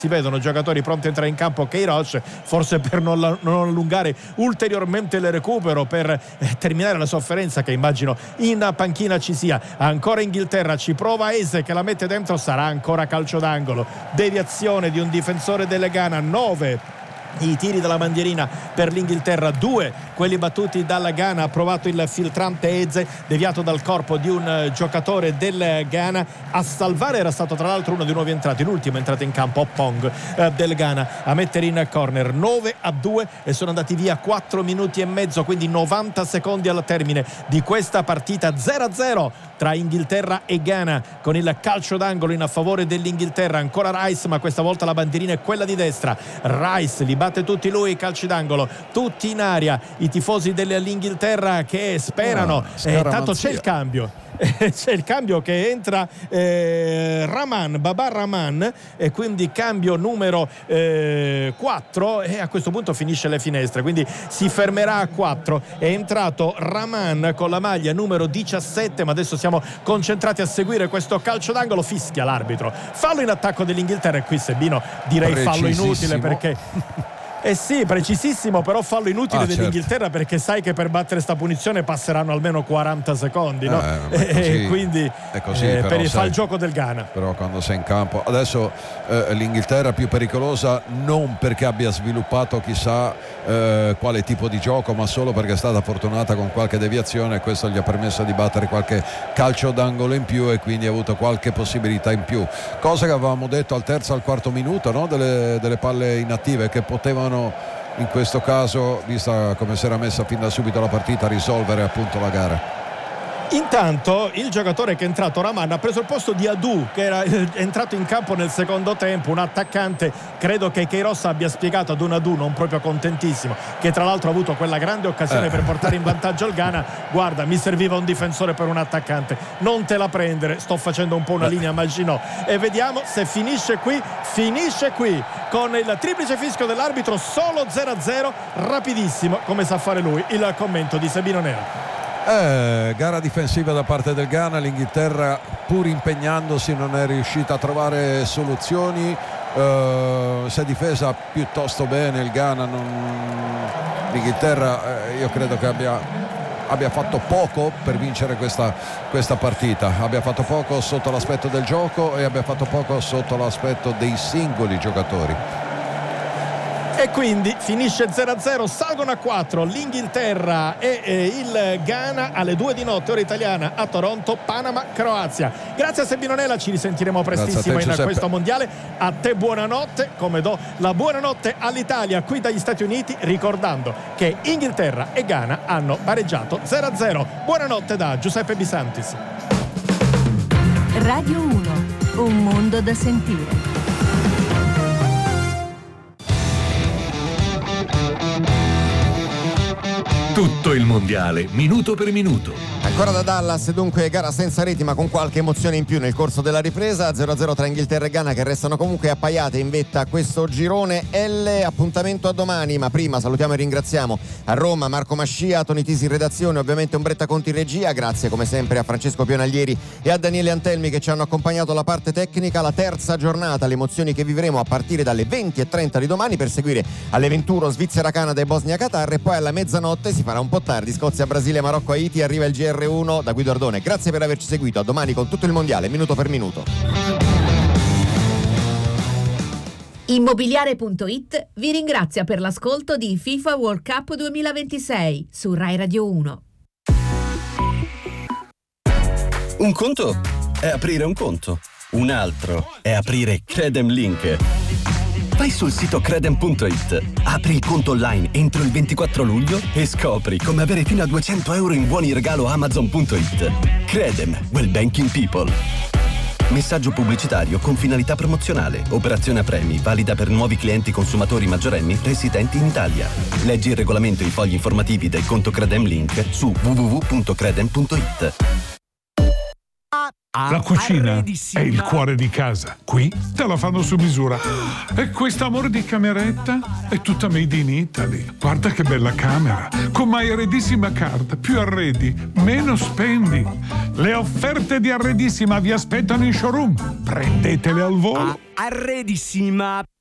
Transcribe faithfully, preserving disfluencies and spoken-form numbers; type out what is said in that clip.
Si vedono giocatori pronti a entrare in campo. Queiroz, forse per non, la, non allungare ulteriormente il recupero, per eh, terminare la sofferenza che immagino in panchina ci sia. Ancora Inghilterra, ci prova Eze che la mette dentro, sarà ancora calcio d'angolo. Deviazione di un difensore delle Ghana. Nove i tiri dalla bandierina per l'Inghilterra, due quelli battuti dalla Ghana. Ha provato il filtrante Eze, deviato dal corpo di un uh, giocatore del Ghana. A salvare era stato tra l'altro uno dei nuovi entrati, l'ultimo entrato in campo, Oppong uh, del Ghana, a mettere in corner. Nove a due e sono andati via quattro minuti e mezzo, quindi novanta secondi al termine di questa partita. Zero a zero tra Inghilterra e Ghana, con il calcio d'angolo in favore dell'Inghilterra. Ancora Rice, ma questa volta la bandierina è quella di destra. Rice li batte tutti lui, calci d'angolo tutti in aria i tifosi dell'Inghilterra che sperano. Oh, eh, tanto c'è il cambio c'è il cambio che entra eh, Rahman, Baba Rahman, e quindi cambio numero eh, quattro, e a questo punto finisce le finestre, quindi si fermerà a quattro. È entrato Rahman con la maglia numero diciassette, ma adesso siamo concentrati a seguire questo calcio d'angolo. Fischia l'arbitro, fallo in attacco dell'Inghilterra, e qui Sebino direi fallo inutile, perché eh sì, precisissimo, però fallo inutile ah, dell'Inghilterra, certo, perché sai che per battere sta punizione passeranno almeno quaranta secondi, no? Eh, è così, e quindi è così, eh, per il, sai, fa il gioco del Ghana. Però quando sei in campo adesso eh, l'Inghilterra più pericolosa non perché abbia sviluppato chissà eh, quale tipo di gioco, ma solo perché è stata fortunata con qualche deviazione, e questo gli ha permesso di battere qualche calcio d'angolo in più, e quindi ha avuto qualche possibilità in più, cosa che avevamo detto al terzo al quarto minuto, no? delle, delle palle inattive che potevano in questo caso, vista come si era messa fin da subito la partita, risolvere appunto la gara. Intanto il giocatore che è entrato, Rahman, ha preso il posto di Adu, che era entrato in campo nel secondo tempo, un attaccante. Credo che Queiroz abbia spiegato ad un Adu non proprio contentissimo, che tra l'altro ha avuto quella grande occasione eh. per portare in vantaggio il Ghana: guarda, mi serviva un difensore per un attaccante, non te la prendere, sto facendo un po' una linea Maginot. E vediamo se finisce qui. Finisce qui con il triplice fischio dell'arbitro, solo zero a zero, rapidissimo come sa fare lui. Il commento di Sebino Nera. Eh, gara difensiva da parte del Ghana. L'Inghilterra, pur impegnandosi, non è riuscita a trovare soluzioni. Eh, si è difesa piuttosto bene il Ghana. Non... L'Inghilterra eh, io credo che abbia, abbia fatto poco per vincere questa, questa partita. Abbia fatto poco sotto l'aspetto del gioco e abbia fatto poco sotto l'aspetto dei singoli giocatori. E quindi finisce zero a zero, salgono a quattro l'Inghilterra e eh, il Ghana alle due di notte ora italiana a Toronto, Panama, Croazia. Grazie a Sebino Nela, ci risentiremo prestissimo te, in Giuseppe. Questo mondiale. A te buonanotte, come do la buonanotte all'Italia qui dagli Stati Uniti, ricordando che Inghilterra e Ghana hanno pareggiato zero a zero. Buonanotte da Giuseppe Bisantis. Radio uno, un mondo da sentire. Tutto il mondiale, minuto per minuto. Ancora da Dallas, dunque gara senza reti ma con qualche emozione in più nel corso della ripresa. Zero a zero tra Inghilterra e Ghana, che restano comunque appaiate in vetta a questo girone L. Appuntamento a domani, ma prima salutiamo e ringraziamo a Roma Marco Mascia, Toni Tisi in redazione, ovviamente Ombretta Conti in regia. Grazie come sempre a Francesco Pionaglieri e a Daniele Antelmi che ci hanno accompagnato alla parte tecnica. La terza giornata, le emozioni che vivremo a partire dalle venti e trenta di domani, per seguire alle ventuno Svizzera, Canada e Bosnia Qatar, e poi alla mezzanotte, si farà un po' tardi, Scozia, Brasile, Marocco, Haiti, arriva il G R uno da Guido Ardone. Grazie per averci seguito, a domani con tutto il mondiale, minuto per minuto. Immobiliare punto it vi ringrazia per l'ascolto di FIFA World Cup duemilaventisei su Rai Radio uno. Un conto è aprire un conto, un altro è aprire Credem Link. Vai sul sito credem punto it, apri il conto online entro il ventiquattro luglio e scopri come avere fino a duecento euro in buoni regalo amazon punto it. Credem, well banking people. Messaggio pubblicitario con finalità promozionale. Operazione a premi, valida per nuovi clienti consumatori maggiorenni residenti in Italia. Leggi il regolamento e i fogli informativi del conto Credem Link su w w w punto credem punto it. La cucina è il cuore di casa. Qui te la fanno su misura. E questo amore di cameretta è tutta made in Italy. Guarda che bella camera. Con My Arredissima Card. Più arredi, meno spendi. Le offerte di Arredissima vi aspettano in showroom. Prendetele al volo. Arredissima.